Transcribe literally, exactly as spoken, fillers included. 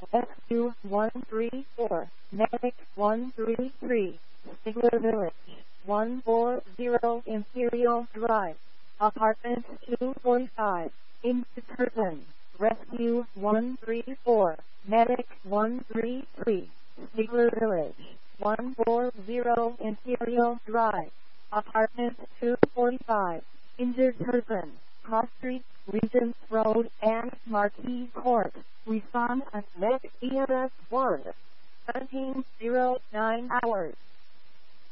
Rescue one three four, Medic one three three, Stigler Village, one four zero Imperial Drive, Apartment two forty-five, Inverton. Rescue one three four, Medic one three three, Stigler Village, one four zero Imperial Drive, Apartment two forty-five, Injured Person, Cross Street, Regents Road, and Marquis Court. Response at Med E M S one, seventeen oh nine hours.